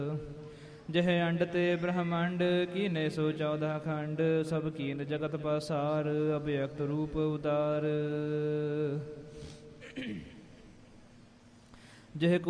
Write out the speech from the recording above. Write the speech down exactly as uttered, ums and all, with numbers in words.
जह अंड ते ब्रह्मांड कीने सो चौदह खंड सब कीन जगत पसार अव्यक्त रूप उदार। जह